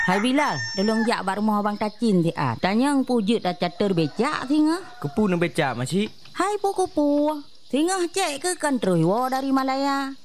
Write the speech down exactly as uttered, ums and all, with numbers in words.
Hai Bilal, tolong jak bak rumah abang Tacin ti ah. Tanya ang pujut dah catur becak tinga. Kepu nang becak makcik. Hai po kupu. Tinga cek ke kan terus wo dari Malaya.